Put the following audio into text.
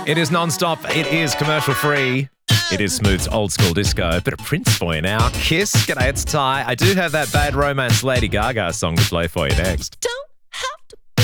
It is non-stop. It is commercial-free. It is Smooth's old school disco. Bit of Prince for you now. Kiss. G'day, it's Ty. I do have that Bad Romance Lady Gaga song to play for you next.